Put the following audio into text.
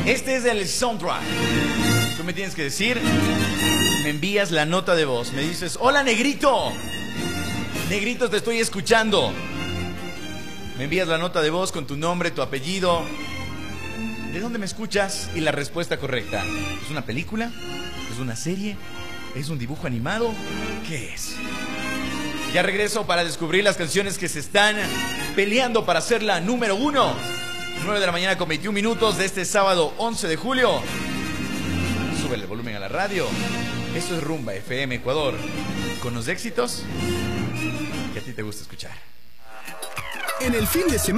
Este es el soundtrack. Tú me tienes que decir, me envías la nota de voz. Me dices, hola negrito. Negrito, te estoy escuchando. Me envías la nota de voz con tu nombre, tu apellido, de dónde me escuchas y la respuesta correcta. ¿Es una película? ¿Es una serie? ¿Es un dibujo animado? ¿Qué es? Ya regreso para descubrir las canciones que se están peleando para ser la número 1. 9 de la mañana con 21 minutos de este sábado 11 de julio. Súbele el volumen a la radio. Esto es Rumba FM Ecuador, con los éxitos que a ti te gusta escuchar. En el fin de semana